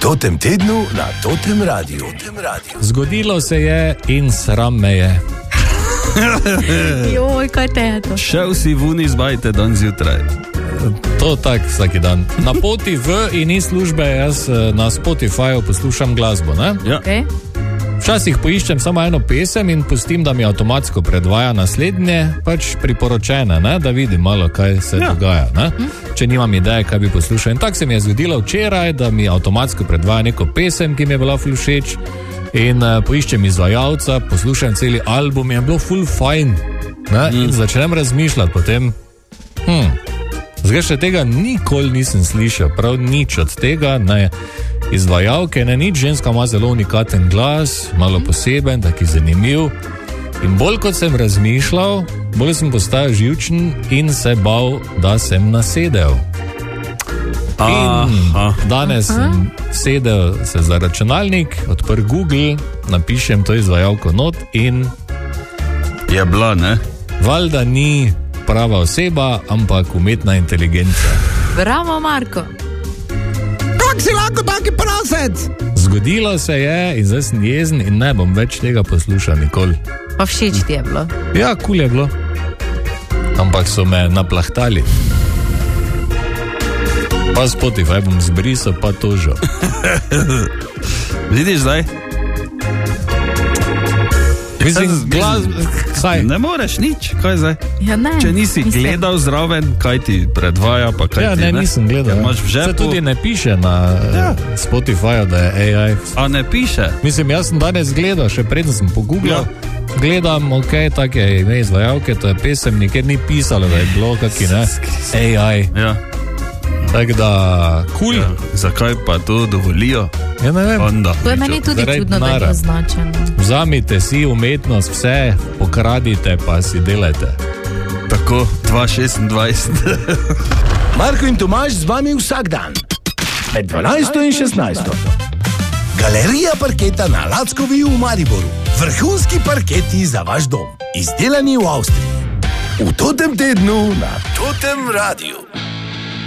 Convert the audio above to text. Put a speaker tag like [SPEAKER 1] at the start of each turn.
[SPEAKER 1] Totem tednu na Totem Radiu.
[SPEAKER 2] Zgodilo se je in sram me je.
[SPEAKER 3] Joj, kaj te je to?
[SPEAKER 4] Šel si vun izbajte dan zjutraj.
[SPEAKER 2] To tak vsaki dan. Na poti v in iz službe jaz na Spotifyju poslušam glasbo, ne?
[SPEAKER 4] Ja.
[SPEAKER 3] Okay.
[SPEAKER 2] Včasih poiščem samo eno pesem in pustim, da mi avtomatsko predvaja naslednje, pač priporočene, ne? Da vidim malo, kaj se dogaja, ne? Če nimam ideje, kaj bi poslušal. In tako se mi je zgodilo včeraj, da mi avtomatsko predvaja neko pesem, ki mi je bila ful všeč, in poiščem izvajalca, poslušam celi album, je bilo ful fajn, ne? In začnem razmišljati potem, zdaj še tega nikoli nisem slišal, prav nič od tega, ne izvajalke, ne nič, ženska ima zelo unikaten glas, malo poseben, taki zanimiv. In bolj kot sem razmišljal, bolj sem postajal živčen in se bal, da sem nasedel. In danes sem sedel se za računalnik, odprl Google, napišem to izvajalko not in
[SPEAKER 4] je bila, ne?
[SPEAKER 2] Valjda ni prava oseba, ampak umetna inteligenca.
[SPEAKER 3] Bravo, Marko.
[SPEAKER 5] Kako si lahko taki prasec?
[SPEAKER 2] Zgodilo se je in zdaj sem jezen in ne bom več tega poslušal nikoli.
[SPEAKER 3] Pa všeč ti je bilo?
[SPEAKER 2] Ja, kul je bilo. Ampak so me naplahtali. Pa Spotify bom zbrisal, pa tožil.
[SPEAKER 4] Vidiš zdaj?
[SPEAKER 2] Mislim, kaj?
[SPEAKER 4] Ne moreš nič, kaj zdaj?
[SPEAKER 3] Ja, ne.
[SPEAKER 4] Če nisi gledal zraven, kaj ti predvaja, pa kaj ti ne?
[SPEAKER 2] Ja, ne, nisem gledal. Se tudi ne piše na Spotifyju, da je AI.
[SPEAKER 4] A ne piše?
[SPEAKER 2] Mislim, jaz sem danes gledal, še preden sem pogooglal, gledam, ok, tak je ime izvajalke, to je pesem, nikjer ni pisalo, da je bilo kaki, ne, AI.
[SPEAKER 4] Ja.
[SPEAKER 2] Tako da, kul.
[SPEAKER 4] Ja, zakaj pa to dovolijo?
[SPEAKER 2] Ja, ne vem.
[SPEAKER 4] Onda.
[SPEAKER 3] To je meni tudi čudno, da je označeno.
[SPEAKER 2] Vzamite si umetnost, vse, pokradite, pa si delajte.
[SPEAKER 4] Tako, 2.26.
[SPEAKER 1] Marko in Tomaž z vami vsak dan. Med 12 in 16. Galerija parketa na Lackovi v Mariboru. Vrhunski parketi za vaš dom. Izdelani v Avstriji. V Totem tednu na Totem Radiu.